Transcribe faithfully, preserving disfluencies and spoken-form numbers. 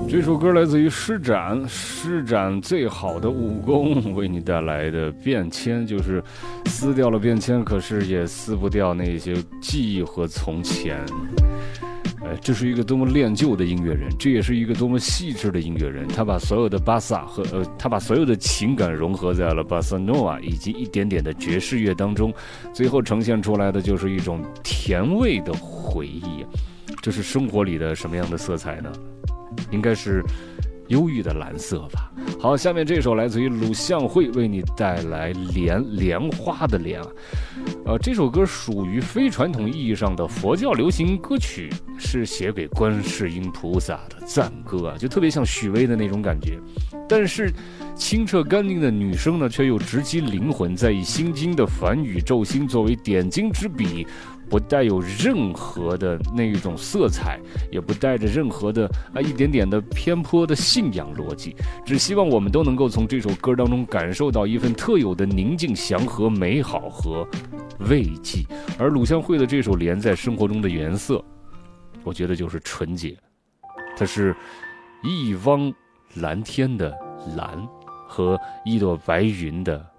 这首歌来自于施展，施展最好的武功为你带来的变迁，就是撕掉了变迁，可是也撕不掉那些记忆和从前。哎，这是一个多么恋旧的音乐人，这也是一个多么细致的音乐人。他把所有的巴萨和呃，他把所有的情感融合在了巴萨诺瓦以及一点点的爵士乐当中，最后呈现出来的就是一种甜味的回忆。这是生活里的什么样的色彩呢？应该是忧郁的蓝色吧。好，下面这首来自于鲁向会为你带来莲莲花的莲啊，呃，这首歌属于非传统意义上的佛教流行歌曲，是写给观世音菩萨的赞歌啊，就特别像许巍的那种感觉。但是清澈干净的女声呢，却又直击灵魂，在以心经的梵语咒心作为点睛之笔，不带有任何的那一种色彩，也不带着任何的啊一点点的偏颇的信仰逻辑，只希望我们都能够从这首歌当中感受到一份特有的宁静、祥和、美好和慰藉。而鲁向会的这首莲在生活中的颜色，我觉得就是纯洁，它是一汪蓝天的蓝和一朵白云的